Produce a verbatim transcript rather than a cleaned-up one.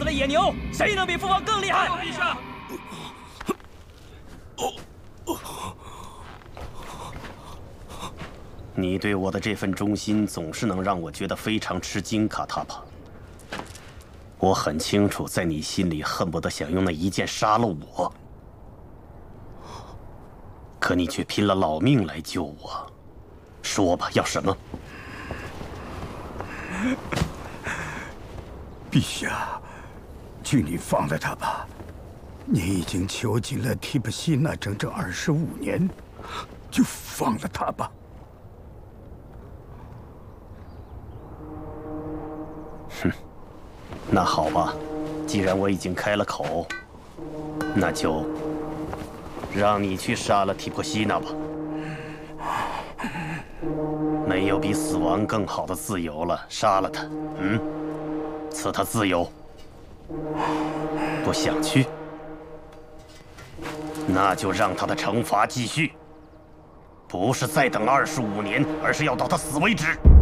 死了野牛，谁能比父王更厉害？陛下。 你对我的这份忠心，总是能让我觉得非常吃惊，卡塔帕。我很清楚，在你心里恨不得想用那一剑杀了我，可你却拼了老命来救我。说吧，要什么？ 陛下，求你放了他吧。你已经囚禁了提布西那整整二十五年，就放了他吧。 哼，那好吧，既然我已经开了口，那就让你去杀了提普西娜吧。没有比死亡更好的自由了，杀了他，嗯，赐他自由。不想去，那就让他的惩罚继续，不是再等二十五年，而是要到他死为止。